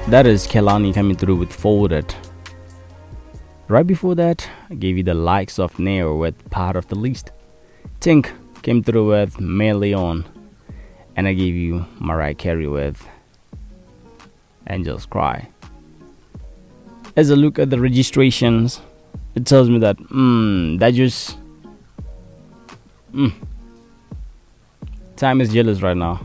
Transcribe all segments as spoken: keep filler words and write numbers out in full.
That is Kelani coming through with Folded. Right before that, I gave you the likes of Neo with Part of the Least. Tink came through with Mel Leon. And I gave you Mariah Carey with Angels Cry. As I look at the registrations, it tells me that, hmm, that just, hmm, time is jealous right now.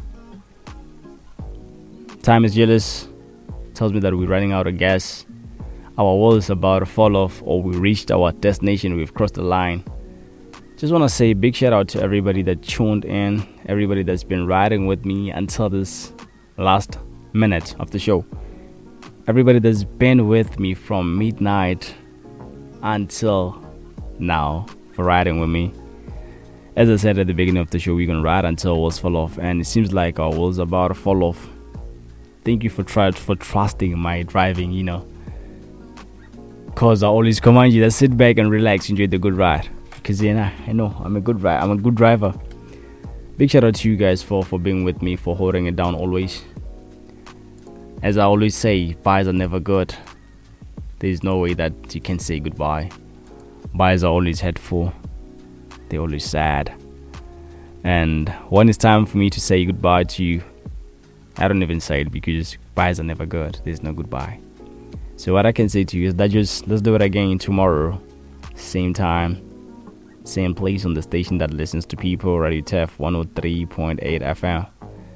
Time is jealous. Tells me that we're running out of gas. Our world is about to fall off, or we reached our destination. We've crossed the line. Just want to say a big shout out to everybody that tuned in, everybody that's been riding with me until this last minute of the show. Everybody that's been with me from midnight until now for riding with me. As I said at the beginning of the show, we're going to ride until walls fall off, and it seems like our walls are about to fall off. Thank you for try- for trusting my driving, you know. Because I always command you to sit back and relax, enjoy the good ride. Because, you know, I know I'm a good ride. I'm a good driver. Big shout out to you guys for, for being with me, for holding it down always. As I always say, buys are never good. There's no way that you can say goodbye. Buys are always hateful. They're always sad. And when it's time for me to say goodbye to you, I don't even say it, because buys are never good. There's no goodbye. So what I can say to you is that just let's do it again tomorrow. Same time, same place on the station that listens to people, Radio T F one oh three point eight F M.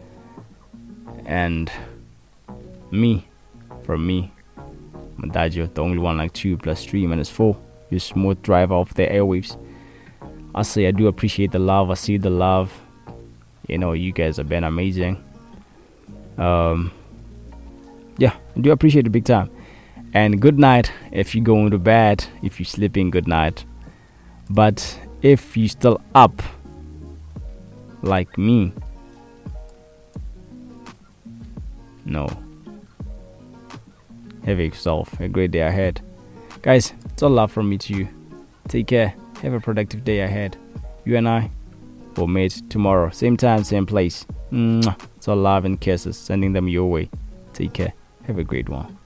And me, from me, Madajo, the only one like two plus three minus four, your smooth driver of the airwaves. I say I do appreciate the love. I see the love. You know, you guys have been amazing. Um, yeah, I do appreciate it big time. And good night if you're going to bed, if you're sleeping, good night. But if you're still up, like me, no. Have yourself a great day ahead. Guys, it's all love from me to you. Take care. Have a productive day ahead. You and I will meet tomorrow. Same time, same place. Mwah. It's all love and kisses. Sending them your way. Take care. Have a great one.